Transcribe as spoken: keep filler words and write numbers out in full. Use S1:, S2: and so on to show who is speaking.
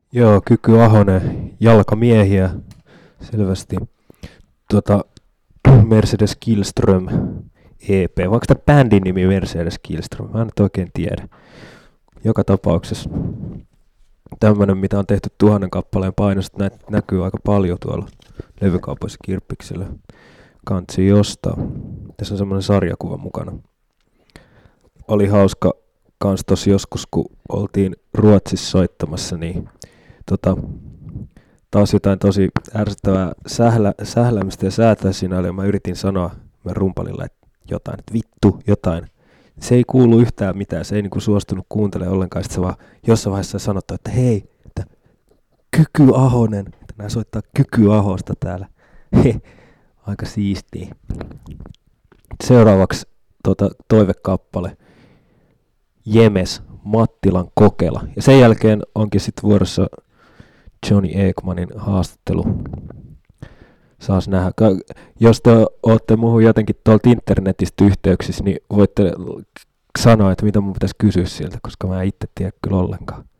S1: Joo, Kyky Ahonen, jalkamiehiä selvästi. Tota, Mercedes Killström E P. Vaikka tämä bändin nimi Mercedes Killström? Mä en nyt oikein tiedä. Joka tapauksessa tämmönen, mitä on tehty tuhannen kappaleen painosta, näitä näkyy aika paljon tuolla levykaupoissa kirppiksillä. Kansi ostaa. Tässä on semmoinen sarjakuva mukana. Oli hauska kans tossa joskus, kun oltiin Ruotsissa soittamassa, niin tota, taas jotain tosi ärsyttävää sählä, sählämistä ja säätöä siinä oli. Mä yritin sanoa mä rumpalilla, että jotain, että vittu, jotain. Se ei kuulu yhtään mitään, se ei niinku suostunut kuuntelemaan ollenkaan. Sitten se vaan jossain vaiheessa sanottu, että hei, että Kyky Ahonen, että nää soittaa Kyky Ahosta täällä. He, aika siistiä. Seuraavaksi tota, toivekappale. Jemes, Mattilan kokela. Ja sen jälkeen onkin sitten vuorossa Johnny Ekmanin haastattelu. Saas nähdä. Jos te ootte muuhun jotenkin tuolta internetistä yhteyksissä, niin voitte sanoa, että mitä mun pitäisi kysyä sieltä, koska mä en itse tiedä kyllä ollenkaan.